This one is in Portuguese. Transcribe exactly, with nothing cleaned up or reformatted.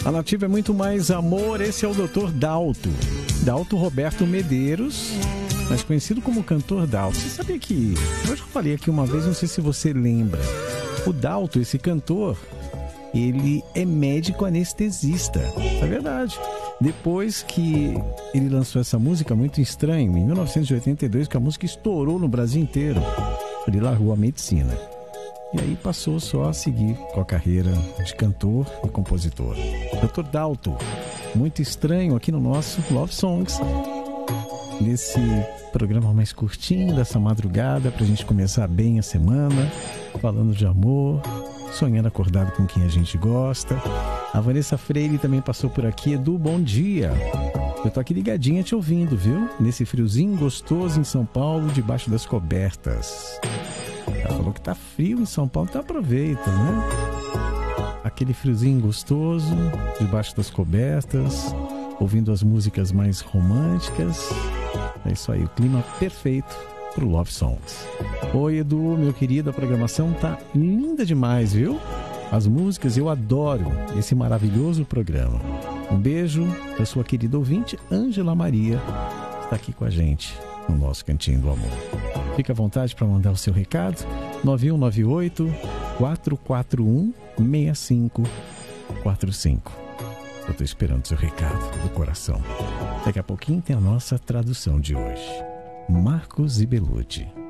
A Nativa é muito mais amor. Esse é o doutor Dalto. Dalto Roberto Medeiros, mais conhecido como cantor Dalto. Você sabia que... Eu já falei aqui uma vez, não sei se você lembra. O Dalto, esse cantor, ele é médico anestesista. É verdade. Depois que ele lançou essa música Muito Estranho, em mil novecentos e oitenta e dois, que a música estourou no Brasil inteiro, ele largou a medicina. E aí passou só a seguir com a carreira de cantor e compositor. doutor Dalto, Muito Estranho, aqui no nosso Love Songs. Nesse programa mais curtinho dessa madrugada, pra gente começar bem a semana, falando de amor, sonhando acordado com quem a gente gosta. A Vanessa Freire também passou por aqui. Edu, bom dia. Eu tô aqui ligadinha te ouvindo, viu? Nesse friozinho gostoso em São Paulo, debaixo das cobertas. Ela falou que tá frio em São Paulo, então aproveita, né? Aquele friozinho gostoso, debaixo das cobertas, ouvindo as músicas mais românticas. É isso aí, o clima perfeito pro Love Songs. Oi, Edu, meu querido, a programação tá linda demais, viu? As músicas, eu adoro esse maravilhoso programa. Um beijo da sua querida ouvinte, Ângela Maria, que está aqui com a gente no nosso Cantinho do Amor. Fique à vontade para mandar o seu recado, nove um nove oito, quatro quatro um, seis cinco quatro cinco. Eu estou esperando o seu recado do coração. Daqui a pouquinho tem a nossa tradução de hoje. Marcos e Belucci.